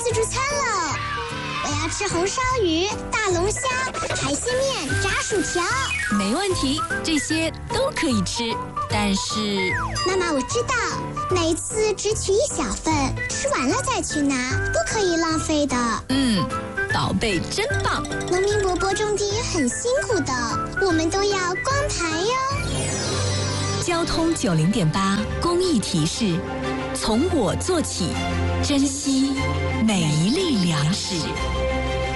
自助餐了。我要吃红烧鱼、大龙虾、海鲜面、炸薯条。 没问题，这些都可以吃。但是， 妈妈，我知道，每次只取一小份，吃完了再去拿，不可以浪费的。 宝贝真棒！ 农民伯伯种地也很辛苦的，我们都要光盘哟。 交通90.8公益提示：从我做起，珍惜每一粒粮食。